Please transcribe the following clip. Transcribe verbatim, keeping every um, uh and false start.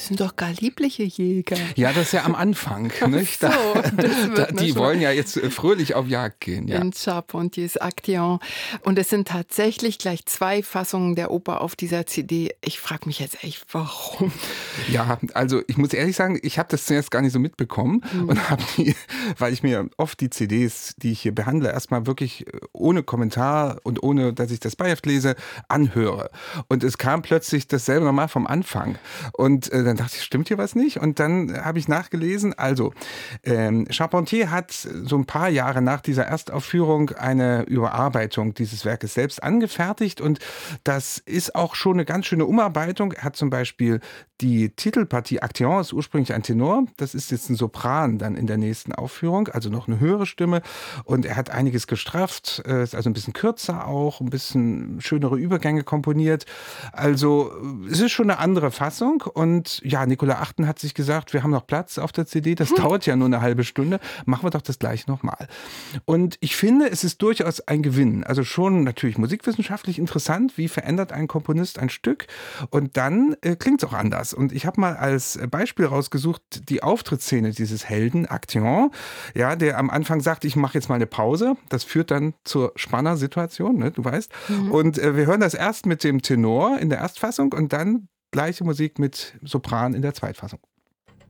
sind doch gar liebliche Jäger. Ja, das ist ja am Anfang. Nicht? So, da, da, die wollen ja jetzt fröhlich auf Jagd gehen. Ja. In Charpentiers Action. Und es sind tatsächlich gleich zwei Fassungen der Oper auf dieser C D. Ich frage mich jetzt echt, warum? Ja, also ich muss ehrlich sagen, ich habe das zuerst gar nicht so mitbekommen mhm. und habe die, weil ich mir oft die C Ds, die ich hier behandle, erstmal wirklich ohne Kommentar und ohne, dass ich das Beiheft lese, anhöre. Und es kam plötzlich dasselbe nochmal vom Anfang. Und äh, dann dachte ich, stimmt hier was nicht? Und dann habe ich nachgelesen. Also, ähm, Charpentier hat so ein paar Jahre nach dieser Erstaufführung eine Überarbeitung dieses Werkes selbst angefertigt. Und das ist auch schon eine ganz schöne Umarbeitung. Er hat zum Beispiel die Titelpartie Action, ist ursprünglich ein Tenor. Das ist jetzt ein Sopran dann in der nächsten Aufführung, also noch eine höhere Stimme. Und er hat einiges gestrafft, ist also ein bisschen kürzer auch, ein bisschen schönere Übergänge komponiert. Also es ist schon eine andere Fassung. Und ja, Nicola Achten hat sich gesagt, wir haben noch Platz auf der C D, das hm. dauert ja nur eine halbe Stunde, machen wir doch das gleich nochmal. Und ich finde, es ist durchaus ein Gewinn. Also schon natürlich musikwissenschaftlich interessant, wie verändert ein Komponist ein Stück. Und dann äh, klingt es auch anders. Und ich habe mal als Beispiel rausgesucht, die Auftrittsszene dieses Helden, Action, ja, der am Anfang sagt, ich mache jetzt mal eine Pause. Das führt dann zur Spanner-Situation, ne, du weißt. Mhm. Und äh, wir hören das erst mit dem Tenor in der Erstfassung und dann gleiche Musik mit Sopran in der Zweitfassung.